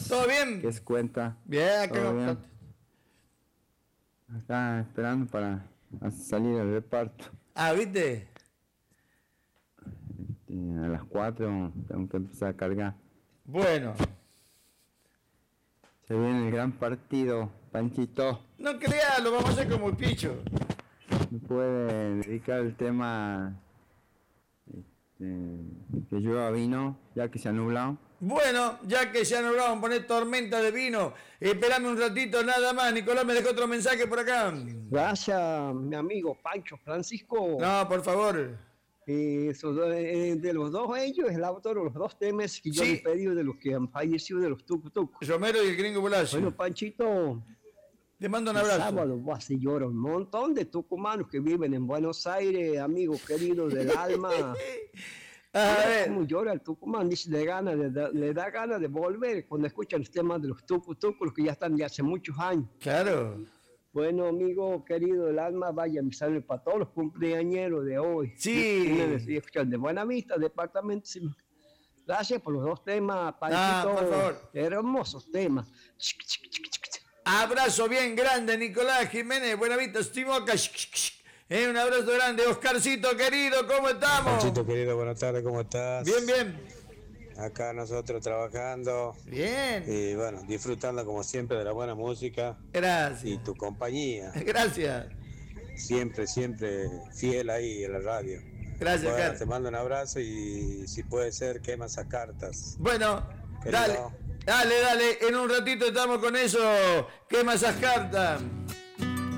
¿Todo bien? ¿Qué se cuenta? Bien, ¿Todo bien? Acá esperando para salir al reparto. Ah, ¿viste? A las 4 tengo que empezar a cargar. Bueno. Se viene el gran partido, Panchito. No creas, lo vamos a hacer como el picho. ¿Me puede dedicar el tema que llueva vino, ya que se ha nublado? Bueno, ya que ya no vamos a poner tormenta de vino, esperame un ratito nada más. Nicolás me dejó otro mensaje por acá. Gracias, mi amigo Pancho Francisco. No, por favor. De los dos ellos, el autor de los dos temas que yo Sí. le pedí de los que han fallecido de los tucutucos. Romero y el gringo Bolacio. Bueno, Panchito, Te mando un el abrazo. sábado vas a llorar un montón de tucumanos que viven en Buenos Aires, amigos queridos del alma. A ver. Como llora el Tucumán, dice, le da ganas de volver cuando escuchan los temas de los tucutucos que ya están de hace muchos años. Claro. Bueno, amigo querido del alma, vaya mi salve para todos los cumpleañeros de hoy. Sí. Estoy escuchando de Buenavista, departamento. Gracias por los dos temas, Panchito. por favor. Hermosos temas. Abrazo bien grande, Nicolás Jiménez, Buenavista, Stimoca. Un abrazo grande, Oscarcito querido, ¿cómo estamos? Panchito querido, buenas tardes, ¿cómo estás? Bien, bien. Acá nosotros trabajando. Bien. Y bueno, disfrutando como siempre de la buena música. Gracias. Y tu compañía. Gracias. Siempre, siempre fiel ahí en la radio. Gracias, bueno, Carlos. te mando un abrazo y si puede ser, quema esas cartas. Bueno, Querido. dale. En un ratito estamos con eso. Quema esas cartas.